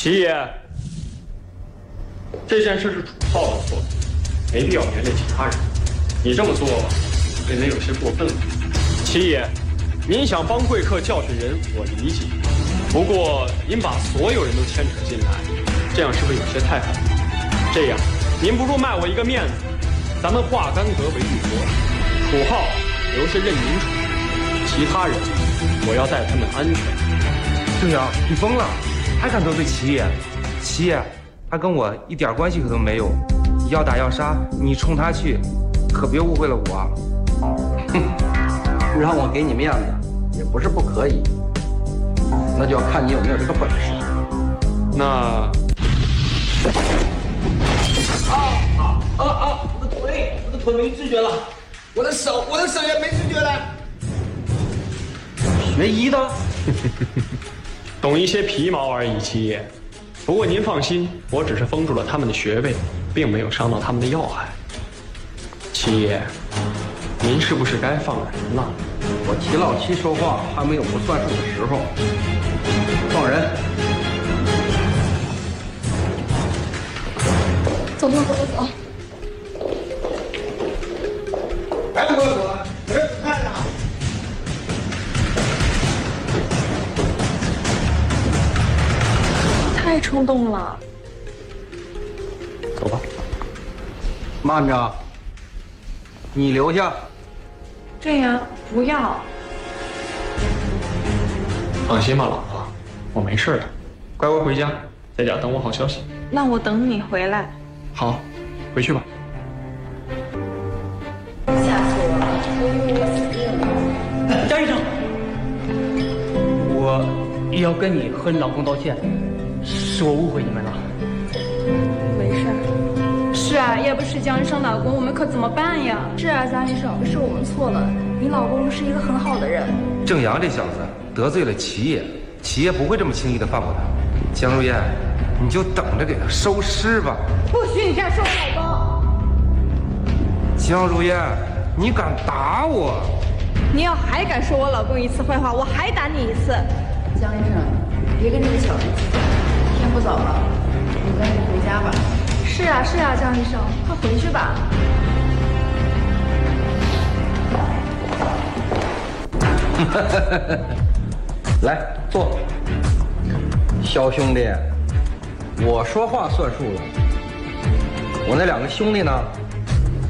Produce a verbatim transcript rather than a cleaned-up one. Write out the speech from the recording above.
齐爷，这件事是楚浩的错，没必要连累其他人。你这么做，未免有些过分了。齐爷，您想帮贵客教训人，我理解。不过您把所有人都牵扯进来，这样是不是有些太狠？这样，您不如卖我一个面子，咱们化干戈为玉帛。楚浩留下任您处，其他人我要带他们安全。 郑阳，你疯了，还敢得罪齐爷？齐爷，他跟我一点关系可都没有，要打要杀，你冲他去，可别误会了我。 哼，让我给你面子也不是不可以，那就要看你有没有这个本事。 那啊啊啊啊！我的腿，我的腿没知觉了，我的手，我的手也没知觉了。 学医的， 懂一些皮毛而已，齐爷。不过您放心，我只是封住了他们的穴位，并没有伤到他们的要害。齐爷，您是不是该放人了？ 我齐老七说话还没有不算数的时候。放人。 走走走走走。 哎，我我我这看着。 太冲动了。 走吧。 慢着，你留下。 这样不要。 放心吧，老婆，我没事的，乖乖回家，在家等我好消息。 那我等你回来。 好，回去吧。 吓死我了！我以为我死定了。 张医生，我也要跟你和你老公道歉，是我误会你们了。 没事。是啊，要不是江医生老公，我们可怎么办呀？是啊，江医生，是我们错了。你老公是一个很好的人。 郑阳这小子得罪了齐爷，齐爷不会这么轻易的放过他。江如烟，你就等着给他收尸吧。 不许你这样说我老公。 江如烟，你敢打我？ 你要还敢说我老公一次坏话，我还打你一次。 江医生，别跟这个小子计较，天不早了，你赶紧回家吧。 是啊是啊，江医生，快回去吧。 来坐。小兄弟，我说话算数了。我那两个兄弟呢，